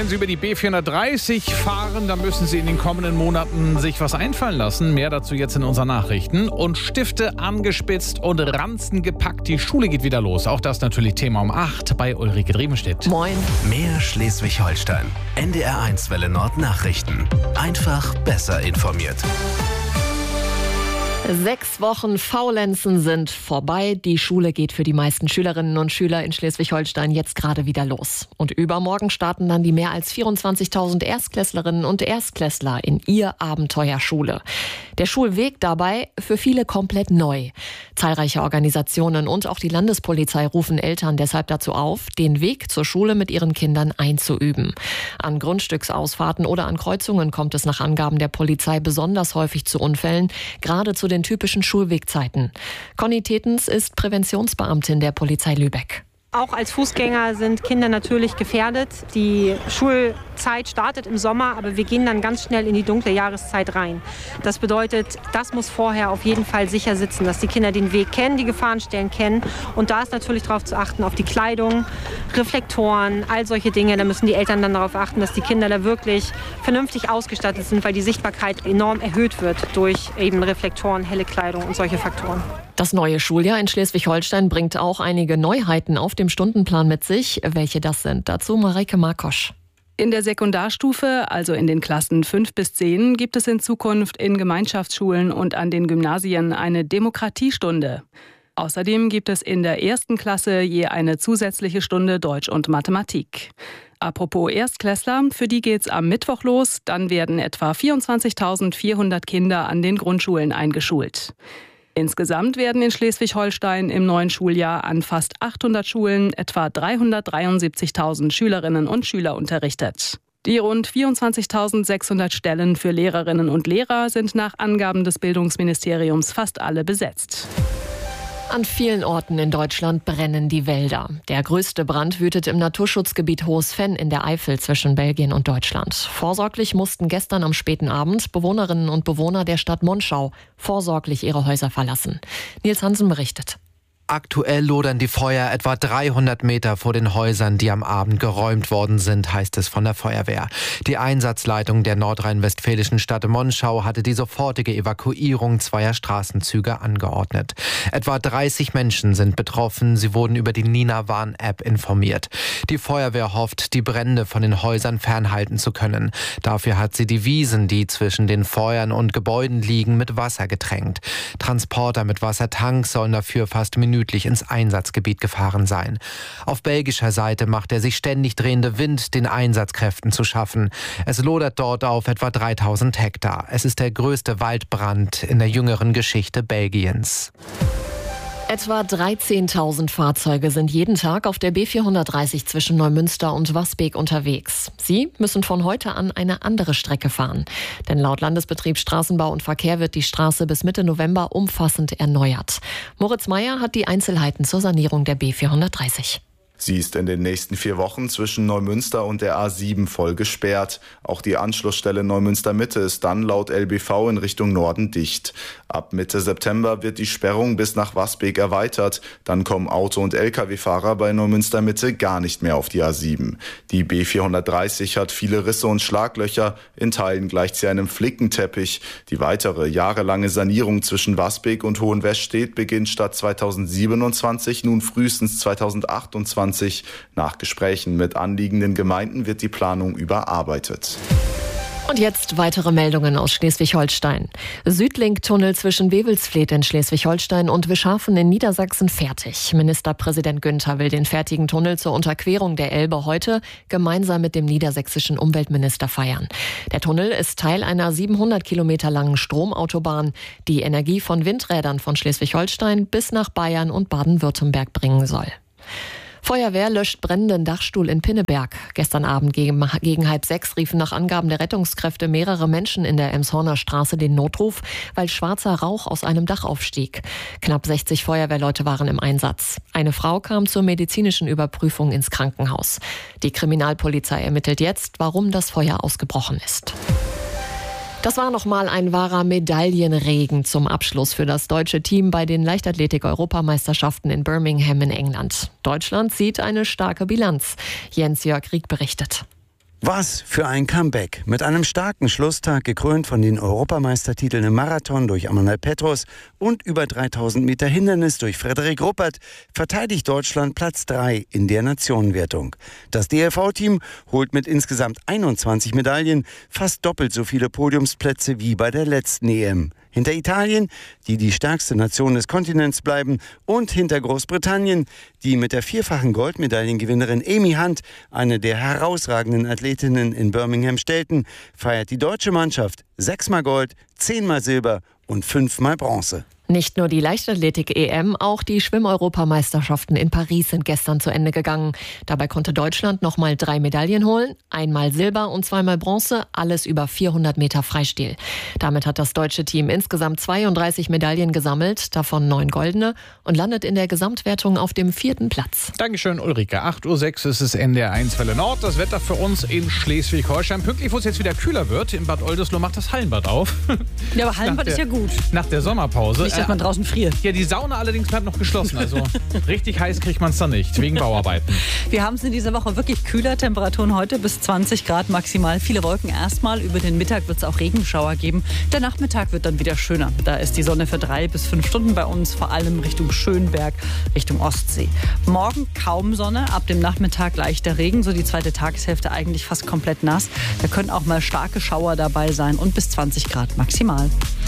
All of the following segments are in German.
Wenn Sie über die B430 fahren, dann müssen Sie in den kommenden Monaten sich was einfallen lassen. Mehr dazu jetzt in unseren Nachrichten. Und Stifte angespitzt und Ranzen gepackt. Die Schule geht wieder los. Auch das natürlich Thema um 8 bei Ulrike Driebenstedt. Moin. Mehr Schleswig-Holstein. NDR1 Welle Nord Nachrichten. Einfach besser informiert. 6 Wochen Faulenzen sind vorbei. Die Schule geht für die meisten Schülerinnen und Schüler in Schleswig-Holstein jetzt gerade wieder los. Und übermorgen starten dann die mehr als 24.000 Erstklässlerinnen und Erstklässler in ihr Abenteuer Schule. Der Schulweg dabei für viele komplett neu. Zahlreiche Organisationen und auch die Landespolizei rufen Eltern deshalb dazu auf, den Weg zur Schule mit ihren Kindern einzuüben. An Grundstücksausfahrten oder an Kreuzungen kommt es nach Angaben der Polizei besonders häufig zu Unfällen, gerade zu den typischen Schulwegzeiten. Conny Tetens ist Präventionsbeamtin der Polizei Lübeck. Auch als Fußgänger sind Kinder natürlich gefährdet. Die Schulzeit startet im Sommer, aber wir gehen dann ganz schnell in die dunkle Jahreszeit rein. Das bedeutet, das muss vorher auf jeden Fall sicher sitzen, dass die Kinder den Weg kennen, die Gefahrenstellen kennen. Und da ist natürlich darauf zu achten, auf die Kleidung, Reflektoren, all solche Dinge. Da müssen die Eltern dann darauf achten, dass die Kinder da wirklich vernünftig ausgestattet sind, weil die Sichtbarkeit enorm erhöht wird durch eben Reflektoren, helle Kleidung und solche Faktoren. Das neue Schuljahr in Schleswig-Holstein bringt auch einige Neuheiten auf dem Stundenplan mit sich. Welche das sind? Dazu Mareike Markosch. In der Sekundarstufe, also in den Klassen 5 bis 10, gibt es in Zukunft in Gemeinschaftsschulen und an den Gymnasien eine Demokratiestunde. Außerdem gibt es in der 1. Klasse je eine zusätzliche Stunde Deutsch und Mathematik. Apropos Erstklässler, für die geht's am Mittwoch los. Dann werden etwa 24.400 Kinder an den Grundschulen eingeschult. Insgesamt werden in Schleswig-Holstein im neuen Schuljahr an fast 800 Schulen etwa 373.000 Schülerinnen und Schüler unterrichtet. Die rund 24.600 Stellen für Lehrerinnen und Lehrer sind nach Angaben des Bildungsministeriums fast alle besetzt. An vielen Orten in Deutschland brennen die Wälder. Der größte Brand wütet im Naturschutzgebiet Hohes Venn in der Eifel zwischen Belgien und Deutschland. Vorsorglich mussten gestern am späten Abend Bewohnerinnen und Bewohner der Stadt Monschau vorsorglich ihre Häuser verlassen. Nils Hansen berichtet. Aktuell lodern die Feuer etwa 300 Meter vor den Häusern, die am Abend geräumt worden sind, heißt es von der Feuerwehr. Die Einsatzleitung der nordrhein-westfälischen Stadt Monschau hatte die sofortige Evakuierung zweier Straßenzüge angeordnet. Etwa 30 Menschen sind betroffen. Sie wurden über die Nina Warn-App informiert. Die Feuerwehr hofft, die Brände von den Häusern fernhalten zu können. Dafür hat sie die Wiesen, die zwischen den Feuern und Gebäuden liegen, mit Wasser getränkt. Transporter mit Wassertanks sollen dafür fast minütlich ins Einsatzgebiet gefahren sein. Auf belgischer Seite macht der sich ständig drehende Wind den Einsatzkräften zu schaffen. Es lodert dort auf etwa 3.000 Hektar. Es ist der größte Waldbrand in der jüngeren Geschichte Belgiens. Etwa 13.000 Fahrzeuge sind jeden Tag auf der B430 zwischen Neumünster und Wasbeek unterwegs. Sie müssen von heute an eine andere Strecke fahren. Denn laut Landesbetrieb Straßenbau und Verkehr wird die Straße bis Mitte November umfassend erneuert. Moritz Meyer hat die Einzelheiten zur Sanierung der B430. Sie ist in den nächsten 4 Wochen zwischen Neumünster und der A7 voll gesperrt. Auch die Anschlussstelle Neumünster Mitte ist dann laut LBV in Richtung Norden dicht. Ab Mitte September wird die Sperrung bis nach Wasbeek erweitert. Dann kommen Auto- und Lkw-Fahrer bei Neumünster Mitte gar nicht mehr auf die A7. Die B430 hat viele Risse und Schlaglöcher. In Teilen gleicht sie einem Flickenteppich. Die weitere jahrelange Sanierung zwischen Wasbeek und Hohenwestedt beginnt statt 2027 nun frühestens 2028. Nach Gesprächen mit anliegenden Gemeinden wird die Planung überarbeitet. Und jetzt weitere Meldungen aus Schleswig-Holstein. Südlink-Tunnel zwischen Wewelsfleth in Schleswig-Holstein und Wischhafen in Niedersachsen fertig. Ministerpräsident Günther will den fertigen Tunnel zur Unterquerung der Elbe heute gemeinsam mit dem niedersächsischen Umweltminister feiern. Der Tunnel ist Teil einer 700 Kilometer langen Stromautobahn, die Energie von Windrädern von Schleswig-Holstein bis nach Bayern und Baden-Württemberg bringen soll. Feuerwehr löscht brennenden Dachstuhl in Pinneberg. Gestern Abend gegen 5:30 riefen nach Angaben der Rettungskräfte mehrere Menschen in der Emshorner Straße den Notruf, weil schwarzer Rauch aus einem Dach aufstieg. Knapp 60 Feuerwehrleute waren im Einsatz. Eine Frau kam zur medizinischen Überprüfung ins Krankenhaus. Die Kriminalpolizei ermittelt jetzt, warum das Feuer ausgebrochen ist. Das war nochmal ein wahrer Medaillenregen zum Abschluss für das deutsche Team bei den Leichtathletik-Europameisterschaften in Birmingham in England. Deutschland zieht eine starke Bilanz. Jens-Jörg Rieck berichtet. Was für ein Comeback. Mit einem starken Schlusstag, gekrönt von den Europameistertiteln im Marathon durch Amanal Petros und über 3000 Meter Hindernis durch Frederik Ruppert, verteidigt Deutschland Platz 3 in der Nationenwertung. Das DLV-Team holt mit insgesamt 21 Medaillen fast doppelt so viele Podiumsplätze wie bei der letzten EM. Hinter Italien, die die stärkste Nation des Kontinents bleiben, und hinter Großbritannien, die mit der vierfachen Goldmedaillengewinnerin Amy Hunt, eine der herausragenden Athletinnen in Birmingham, stellten, feiert die deutsche Mannschaft 6-mal Gold, 10-mal Silber und 5-mal Bronze. Nicht nur die Leichtathletik-EM, auch die Schwimm-Europameisterschaften in Paris sind gestern zu Ende gegangen. Dabei konnte Deutschland nochmal 3 Medaillen holen, einmal Silber und 2-mal Bronze, alles über 400 Meter Freistil. Damit hat das deutsche Team insgesamt 32 Medaillen gesammelt, davon 9 goldene, und landet in der Gesamtwertung auf dem 4. Platz. Dankeschön, Ulrike. 8:06 Uhr ist es NDR 1 Welle Nord. Das Wetter für uns in Schleswig-Holstein. Pünktlich, wo es jetzt wieder kühler wird. In Bad Oldesloe macht das Hallenbad auf. Ja, aber Hallenbad ist ja gut. Nach der Sommerpause. Nicht, dass man draußen friert. Ja, die Sauna allerdings bleibt noch geschlossen. Also richtig heiß kriegt man es dann nicht, wegen Bauarbeiten. Wir haben es in dieser Woche wirklich kühler. Temperaturen heute bis 20 Grad maximal. Viele Wolken erstmal. Über den Mittag wird es auch Regenschauer geben. Der Nachmittag wird dann wieder schöner. Da ist die Sonne für 3 bis 5 Stunden bei uns, vor allem Richtung Schönberg, Richtung Ostsee. Morgen kaum Sonne, ab dem Nachmittag leichter Regen. So die zweite Tageshälfte eigentlich fast komplett nass. Da können auch mal starke Schauer dabei sein und bis 20 Grad maximal.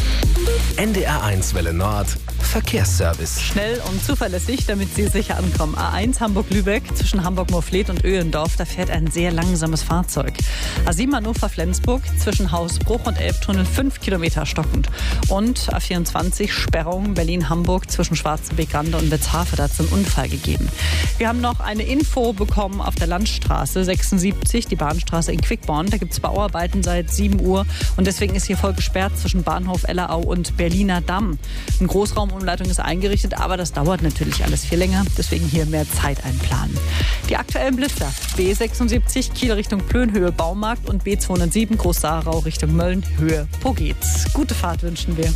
NDR 1 Welle Nord Verkehrsservice. Schnell und zuverlässig, damit Sie sicher ankommen. A1 Hamburg-Lübeck zwischen Hamburg-Moorfleet und Öhlendorf, da fährt ein sehr langsames Fahrzeug. A7 Hannover-Flensburg zwischen Hausbruch und Elbtunnel 5 Kilometer stockend. Und A24 Sperrung Berlin-Hamburg zwischen Schwarzenbeck-Rande und Wetzhafe, da hat es einen Unfall gegeben. Wir haben noch eine Info bekommen auf der Landstraße 76, die Bahnstraße in Quickborn. Da gibt es Bauarbeiten seit 7 Uhr und deswegen ist hier voll gesperrt zwischen Bahnhof Ellerau und Berliner Damm. Eine Großraumumleitung ist eingerichtet, aber das dauert natürlich alles viel länger. Deswegen hier mehr Zeit einplanen. Die aktuellen Blitzer: B76 Kiel Richtung Plönhöhe Baumarkt und B207 Groß-Saarau Richtung Mölln Höhe Poggetz. Gute Fahrt wünschen wir.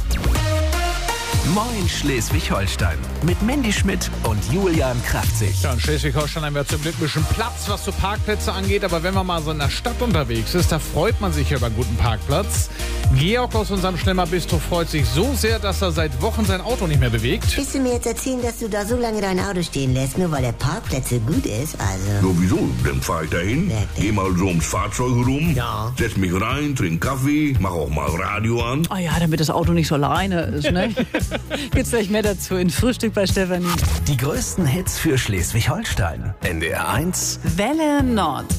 Moin Schleswig-Holstein mit Mandy Schmidt und Julian Kraftzig. Ja, in Schleswig-Holstein haben wir zum Glück ein bisschen Platz, was so Parkplätze angeht. Aber wenn man mal so in der Stadt unterwegs ist, da freut man sich über einen guten Parkplatz. Georg aus unserem Schlemmer-Bistro freut sich so sehr, dass er seit Wochen sein Auto nicht mehr bewegt. Willst du mir jetzt erzählen, dass du da so lange dein Auto stehen lässt, nur weil der Parkplatz so gut ist? Also. Sowieso, dann fahr ich dahin, geh mal so ums Fahrzeug rum, setz mich rein, trink Kaffee, mach auch mal Radio an. Oh ja, damit das Auto nicht so alleine ist, ne? Gibt's gleich mehr dazu in Frühstück bei Stefanie. Die größten Hits für Schleswig-Holstein. NDR 1 Welle Nord.